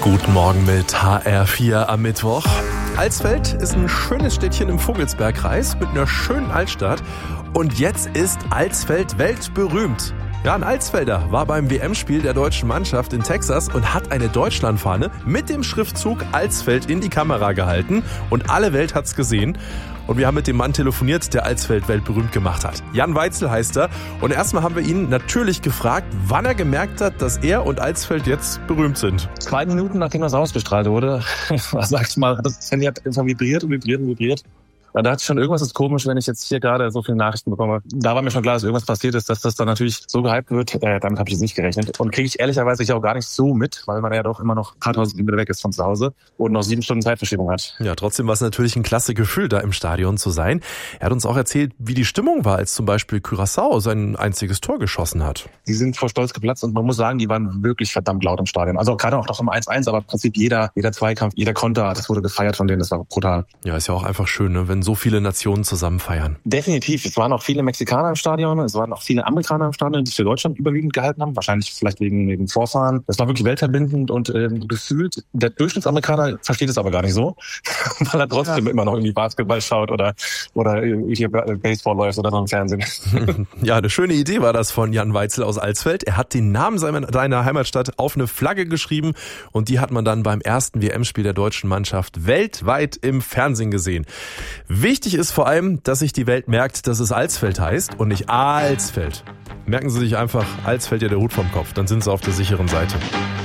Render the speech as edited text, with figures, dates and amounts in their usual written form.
Guten Morgen mit HR4 am Mittwoch. Alsfeld ist ein schönes Städtchen im Vogelsbergkreis mit einer schönen Altstadt. Und jetzt ist Alsfeld weltberühmt. Ja, ein Alsfelder war beim WM-Spiel der deutschen Mannschaft in Texas und hat eine Deutschlandfahne mit dem Schriftzug Alsfeld in die Kamera gehalten. Und alle Welt hat's gesehen. Und wir haben mit dem Mann telefoniert, der Alsfeld weltberühmt gemacht hat. Jan Weitzel heißt er. Und erstmal haben wir ihn natürlich gefragt, wann er gemerkt hat, dass er und Alsfeld jetzt berühmt sind. 2 Minuten, nachdem das ausgestrahlt wurde, sag ich mal, das Handy hat einfach vibriert. Da dachte ich schon, irgendwas ist komisch, wenn ich jetzt hier gerade so viele Nachrichten bekomme. Da war mir schon klar, dass irgendwas passiert ist, dass das dann natürlich so gehypt wird. Damit habe ich jetzt nicht gerechnet. Und kriege ich ehrlicherweise auch gar nicht so mit, weil man ja doch immer noch ein paar tausend Kilometer weg ist von zu Hause und noch 7 Stunden Zeitverschiebung hat. Ja, trotzdem war es natürlich ein klasse Gefühl, da im Stadion zu sein. Er hat uns auch erzählt, wie die Stimmung war, als zum Beispiel Curaçao sein einziges Tor geschossen hat. Die sind vor Stolz geplatzt und man muss sagen, die waren wirklich verdammt laut im Stadion. Also gerade auch noch im 1-1, aber im Prinzip jeder Zweikampf, jeder Konter, das wurde gefeiert von denen, das war brutal. Ja, ist ja auch einfach schön, ne, wenn so viele Nationen zusammen feiern. Definitiv. Es waren auch viele Mexikaner im Stadion, es waren auch viele Amerikaner im Stadion, die sich für Deutschland überwiegend gehalten haben, wahrscheinlich vielleicht wegen Vorfahren. Das war wirklich weltverbindend und gefühlt, der Durchschnittsamerikaner versteht es aber gar nicht so, weil er trotzdem immer noch irgendwie Basketball schaut oder hier Baseball läuft oder so im Fernsehen. Ja, eine schöne Idee war das von Jan Weitzel aus Alsfeld. Er hat den Namen seiner Heimatstadt auf eine Flagge geschrieben und die hat man dann beim ersten WM-Spiel der deutschen Mannschaft weltweit im Fernsehen gesehen. Wichtig ist vor allem, dass sich die Welt merkt, dass es Alsfeld heißt und nicht Alsfeld. Merken Sie sich einfach, Alsfeld ja der Hut vom Kopf, dann sind Sie auf der sicheren Seite.